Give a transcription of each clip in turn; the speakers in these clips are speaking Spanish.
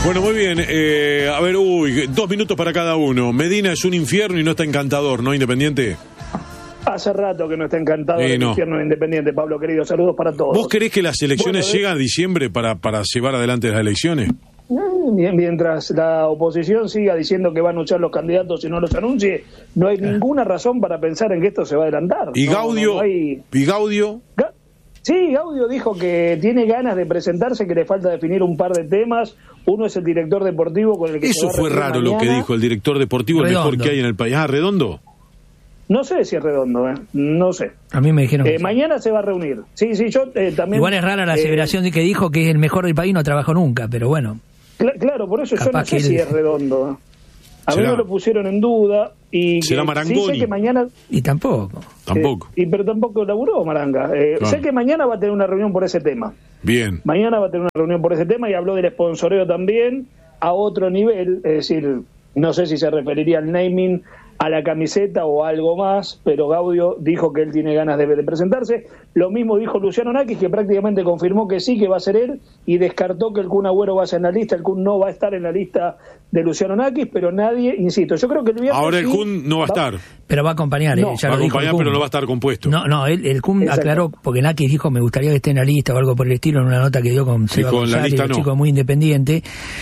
Bueno, muy bien. A ver, 2 minutos para cada uno. Medina es un infierno y no está encantador, ¿no, Independiente? Hace rato que no está encantado el infierno Independiente, Pablo, querido. Saludos para todos. ¿Vos creés que las elecciones llegan a diciembre para llevar adelante las elecciones? Mientras la oposición siga diciendo que va a anunciar los candidatos y no los anuncie, no hay ninguna razón para pensar en que esto se va a adelantar. ¿Y Gaudio? ¿Y Gaudio? Sí, Gaudio dijo que tiene ganas de presentarse, que le falta definir un par de temas. Uno es el director deportivo con el que Eso fue raro mañana. Lo que dijo el director deportivo, el mejor que hay en el país. Ah, ¿Redondo? No sé si es Redondo, no sé. A mí me dijeron que mañana se va a reunir. Sí, yo también... Igual es rara la aseveración de que dijo que es el mejor del país, no trabajó nunca, pero bueno. Claro, por eso yo no sé si es Redondo. A mí me lo pusieron en duda y será Marangoni. Sí sé que mañana... Y tampoco. Pero tampoco laburó Maranga. Claro. Sé que mañana va a tener una reunión por ese tema. Bien. Mañana va a tener una reunión por ese tema y habló del sponsoreo también a otro nivel. Es decir, no sé si se referiría al naming, a la camiseta o algo más, pero Gaudio dijo que él tiene ganas de presentarse. Lo mismo dijo Luciano Nakis, que prácticamente confirmó que sí, que va a ser él, y descartó que el Kun Agüero vaya en la lista. El Kun no va a estar en la lista de Luciano Nakis, pero nadie, insisto, yo creo que el viernes... Ahora el Kun no va a estar. Pero va a acompañar. No, va a acompañar, pero no va a estar compuesto. No, el Kun aclaró, porque Nakis dijo, me gustaría que esté en la lista o algo por el estilo, en una nota que dio con Seba González, un chico muy independiente.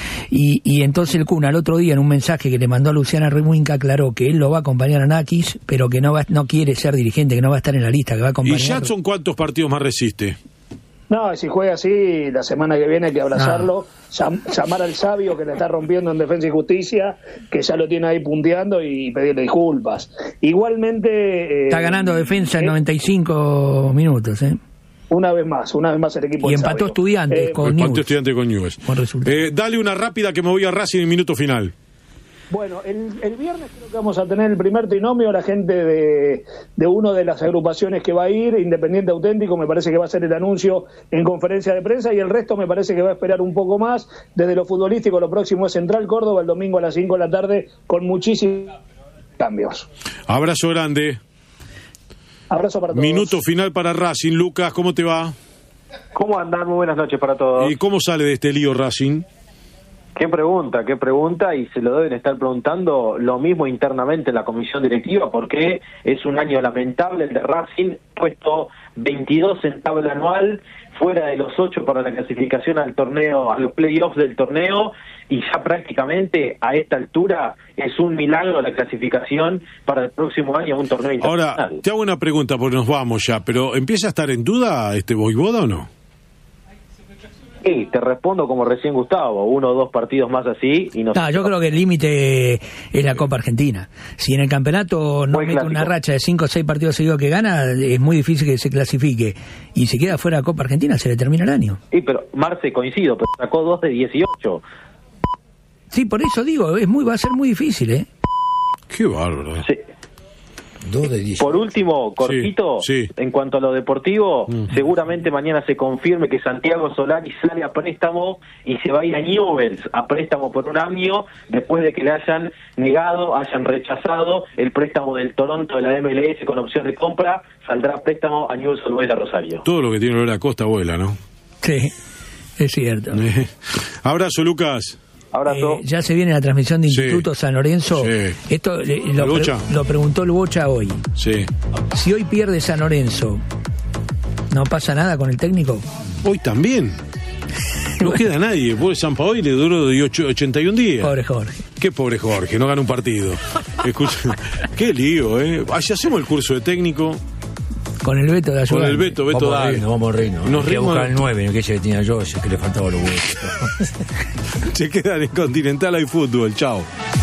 Y entonces el Kun al otro día, en un mensaje que le mandó a Luciana Remuinca, aclaró que él lo va a acompañar a Nakis, pero que no quiere ser dirigente, que no va a estar en la lista, que va a acompañar. ¿Y Jackson cuántos partidos más resiste? No, si juega así, la semana que viene hay que abrazarlo, llamar al sabio que le está rompiendo en Defensa y Justicia, que ya lo tiene ahí punteando, y pedirle disculpas. Igualmente... está ganando Defensa en 95 minutos, Una vez más el equipo. Y empató Estudiantes con Newell's. Estudiantes con Newell's. Dale una rápida que me voy a Racing en minuto final. Bueno, el viernes creo que vamos a tener el primer trinomio. La gente de una de las agrupaciones que va a ir, Independiente Auténtico, me parece que va a ser el anuncio en conferencia de prensa, y el resto me parece que va a esperar un poco más. Desde lo futbolístico, lo próximo es Central Córdoba, el domingo a las 5 de la tarde, con muchísimos cambios. Abrazo grande. Abrazo para todos. Minuto final para Racing. Lucas, ¿cómo te va? ¿Cómo andan? Muy buenas noches para todos. ¿Y cómo sale de este lío Racing? Qué pregunta, y se lo deben estar preguntando lo mismo internamente en la comisión directiva, porque es un año lamentable el de Racing, puesto 22 en tabla anual, fuera de los 8 para la clasificación al torneo, a los playoffs del torneo, y ya prácticamente a esta altura es un milagro la clasificación para el próximo año a un torneo internacional. Ahora, te hago una pregunta porque nos vamos ya, pero ¿empieza a estar en duda este Voivoda o no? Sí, te respondo como recién Gustavo, 1 o 2 partidos más así y no. Yo creo que el límite es la Copa Argentina. Si en el campeonato no mete una racha de 5 o 6 partidos seguidos que gana, es muy difícil que se clasifique. Y si queda fuera de Copa Argentina, se le termina el año. Sí, pero Marce, coincido, pero sacó 2 de 18. Sí, por eso digo, va a ser muy difícil, Qué bárbaro. Sí. Por último, cortito, sí. En cuanto a lo deportivo, seguramente mañana se confirme que Santiago Solari sale a préstamo y se va a ir a Newell's a préstamo por un año, después de que le hayan rechazado el préstamo del Toronto de la MLS con opción de compra. Saldrá préstamo a Newell's Old Boys de Rosario. Todo lo que tiene olor a costa vuela, ¿no? Sí, es cierto. Abrazo, Lucas. Ya se viene la transmisión de Instituto San Lorenzo. Sí. Esto lo preguntó el Bocha hoy. Sí. Si hoy pierde San Lorenzo, ¿no pasa nada con el técnico? Hoy también. No queda nadie. Pobre Sampaoli le duró 81 días. Pobre Jorge. Qué pobre Jorge, no gana un partido. Escucha, qué lío, Así hacemos el curso de técnico. Con el Beto de ayuda. Con el Beto da. Vamos Reino. Nos que buscar el 9, que ese que tenía yo, ese que le faltaba los huevos. Se quedan en Continental, hay fútbol. Chao.